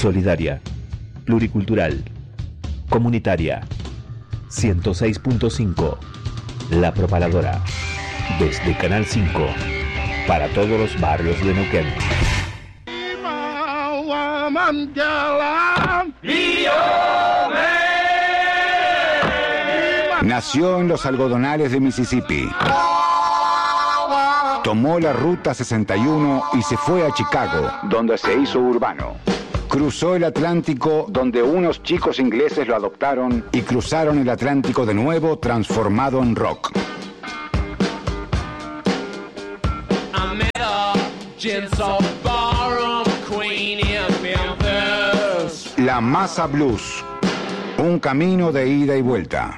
solidaria, pluricultural, comunitaria. 106.5, La Propaladora. Desde Canal 5, para todos los barrios de Neuquén. Nació en los algodonales de Mississippi. Tomó la Ruta 61 y se fue a Chicago, donde se hizo urbano. Cruzó el Atlántico, donde unos chicos ingleses lo adoptaron, y cruzaron el Atlántico de nuevo, transformado en rock. La Masa Blues, un camino de ida y vuelta.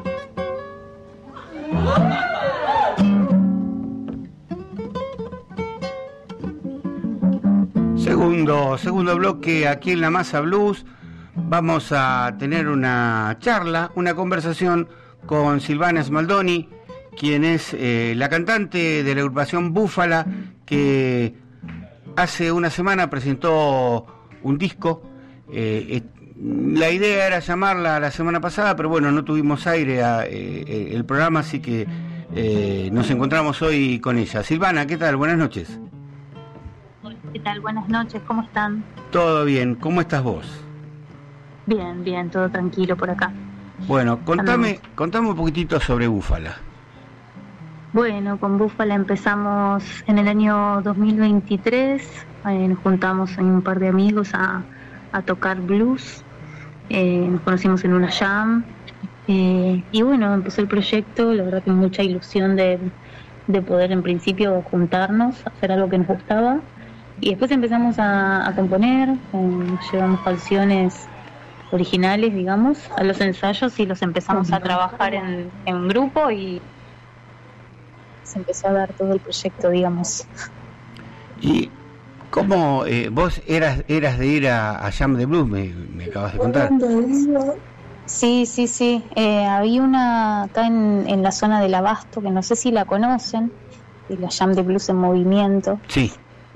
Segundo bloque aquí en La Masa Blues. Vamos a tener una charla, una conversación con Silvana Smaldoni, quien es la cantante de la agrupación Búfala, que hace una semana presentó un disco. La idea era llamarla la semana pasada, pero bueno, no tuvimos aire el programa, así que nos encontramos hoy con ella. Silvana, ¿qué tal? Buenas noches. ¿Qué tal? Buenas noches, ¿cómo están? Todo bien, ¿cómo estás vos? Bien, todo tranquilo por acá. Bueno, contame un poquitito sobre Búfala. Bueno, con Búfala empezamos en el año 2023, nos juntamos en un par de amigos a tocar blues, nos conocimos en una jam, y bueno, empezó el proyecto, la verdad que mucha ilusión de poder en principio juntarnos, hacer algo que nos gustaba. Y después empezamos a componer, llevamos canciones originales, digamos, a los ensayos y los empezamos a trabajar en grupo y se empezó a dar todo el proyecto, digamos. ¿Y cómo vos eras de ir a Jam de Blues, me acabas de contar? Sí. Había una acá en la zona del Abasto, que no sé si la conocen, la Jam de Blues en Movimiento. Sí.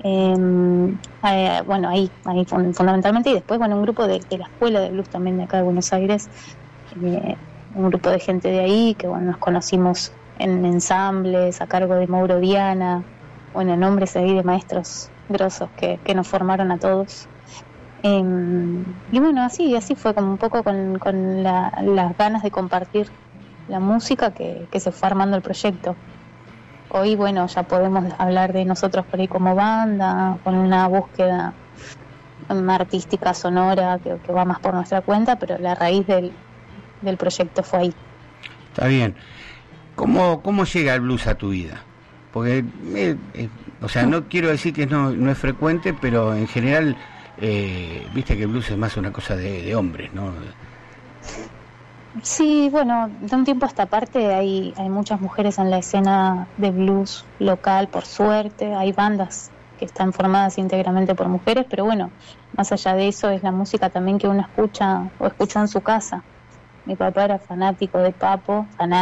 Bueno, ahí fundamentalmente, y después un grupo de la escuela de blues también de acá de Buenos Aires, un grupo de gente de ahí que nos conocimos en ensambles a cargo de Mauro Diana, nombres ahí de maestros grosos que nos formaron a todos, y bueno, así fue como un poco con las ganas de compartir la música que se fue armando el proyecto. Hoy, bueno, ya podemos hablar de nosotros por ahí como banda, con una búsqueda artística, sonora, que va más por nuestra cuenta, pero la raíz del proyecto fue ahí. Está bien. ¿Cómo llega el blues a tu vida? Porque, no quiero decir que no es frecuente, pero en general, viste que el blues es más una cosa de hombres, ¿no? Sí, bueno, de un tiempo a esta parte hay muchas mujeres en la escena de blues local, por suerte. Hay bandas que están formadas íntegramente por mujeres, pero bueno, más allá de eso es la música también que uno escucha o escuchó en su casa. Mi papá era fanático de Papo,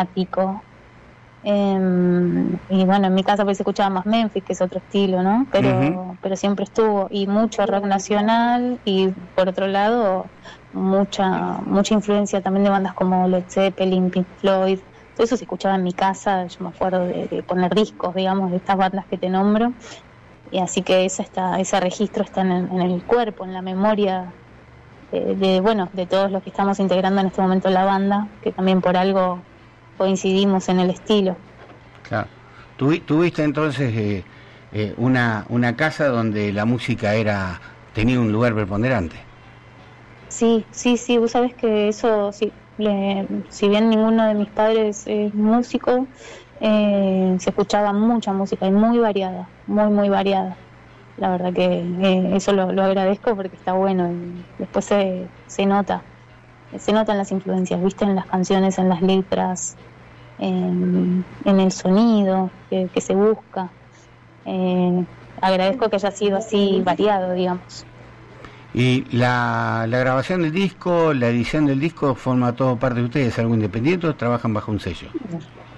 y bueno, en mi casa pues se escuchaba más Memphis, que es otro estilo, ¿no? Pero siempre estuvo, y mucho rock nacional, y por otro lado mucha influencia también de bandas como Led Zeppelin, Pink Floyd. Todo eso se escuchaba en mi casa. Yo me acuerdo de poner discos, digamos, de estas bandas que te nombro, y así que ese registro está en el cuerpo, en la memoria de todos los que estamos integrando en este momento la banda, que también por algo coincidimos en el estilo. Claro. ¿Tuviste entonces una casa donde la música tenía un lugar preponderante? Sí, vos sabés que eso, sí, si bien ninguno de mis padres es músico, se escuchaba mucha música y muy variada, muy variada. La verdad que eso lo agradezco porque está bueno, y después se notan las influencias, viste, en las canciones, en las letras, en el sonido que se busca. Agradezco que haya sido así variado, digamos. ¿Y la grabación del disco, la edición del disco, forma todo parte de ustedes? ¿Algo independiente o trabajan bajo un sello?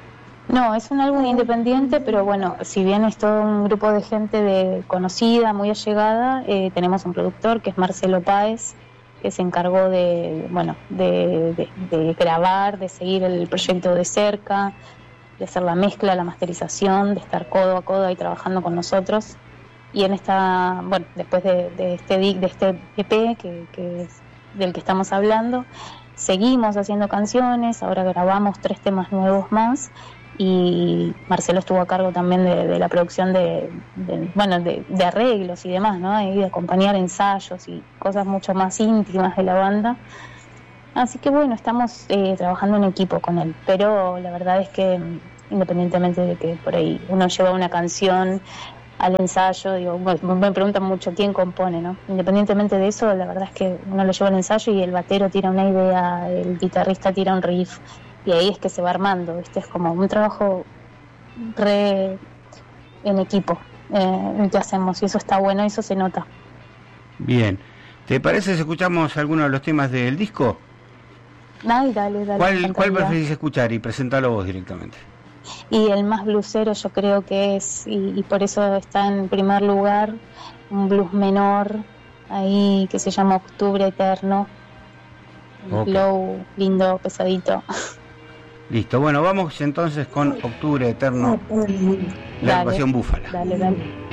No, es un álbum independiente, pero bueno, si bien es todo un grupo de gente conocida, muy allegada, tenemos un productor que es Marcelo Páez, que se encargó de grabar, de seguir el proyecto de cerca, de hacer la mezcla, la masterización, de estar codo a codo ahí trabajando con nosotros. Y en esta, bueno, después de este EP que es del que estamos hablando, seguimos haciendo canciones, ahora grabamos 3 temas nuevos más, y Marcelo estuvo a cargo también de la producción de arreglos y demás, ¿no? Y de acompañar ensayos y cosas mucho más íntimas de la banda. Así que bueno, estamos trabajando en equipo con él, pero la verdad es que independientemente de que por ahí uno lleva una canción al ensayo, digo, me preguntan mucho quién compone, ¿no? Independientemente de eso, la verdad es que uno lo lleva al ensayo y el batero tira una idea, el guitarrista tira un riff, y ahí es que se va armando, ¿viste? Es como un trabajo en equipo el que hacemos, y eso está bueno, eso se nota. Bien, ¿te parece si escuchamos alguno de los temas del disco? Ay, dale. ¿Cuál preferís escuchar y presentarlo vos directamente? Y el más bluesero yo creo que es, y por eso está en primer lugar, un blues menor, ahí que se llama Octubre Eterno. Okay. Low, lindo, pesadito. Listo, bueno, vamos entonces con Octubre Eterno, la agrupación Búfala. Dale.